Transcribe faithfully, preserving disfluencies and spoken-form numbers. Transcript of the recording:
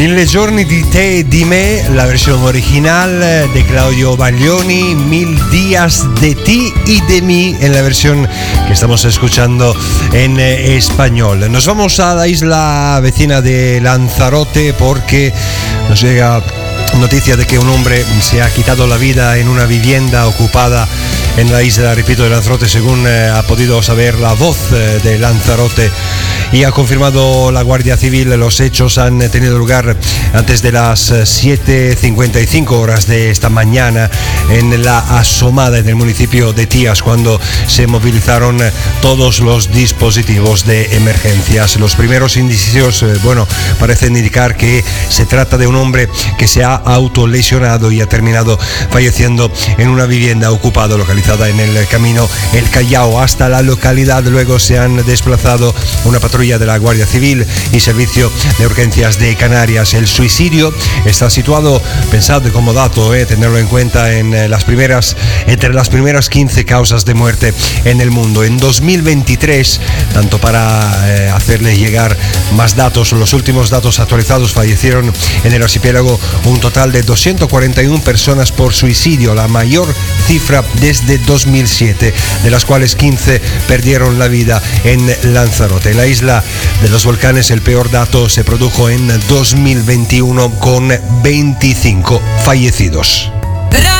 Mille giorni di te e di me, la versión original de Claudio Baglioni, Mil días de ti y de mí, en la versión que estamos escuchando en español. Nos vamos a la isla vecina de Lanzarote porque nos llega noticia de que un hombre se ha quitado la vida en una vivienda ocupada en la isla, repito, de Lanzarote, según eh, ha podido saber La Voz eh, de Lanzarote, y ha confirmado la Guardia Civil. Los hechos han tenido lugar antes de las siete cincuenta y cinco horas de esta mañana en La Asomada, en el municipio de Tías, cuando se movilizaron todos los dispositivos de emergencias. Los primeros indicios, eh, bueno, parecen indicar que se trata de un hombre que se ha autolesionado y ha terminado falleciendo en una vivienda ocupada localizada en el camino El Callao hasta la localidad. Luego se han desplazado una patrulla de la Guardia Civil y Servicio de Urgencias de Canarias. El suicidio está situado, pensad como dato, eh, tenerlo en cuenta, en las primeras, entre las primeras quince causas de muerte en el mundo. En dos mil veintitrés, tanto para eh, hacerles llegar más datos, los últimos datos actualizados, fallecieron en el archipiélago un total de doscientas cuarenta y una personas por suicidio, la mayor cifra desde dos mil siete, de las cuales quince perdieron la vida en Lanzarote. En la isla de los volcanes, el peor dato se produjo en dos mil veintiuno con veinticinco fallecidos.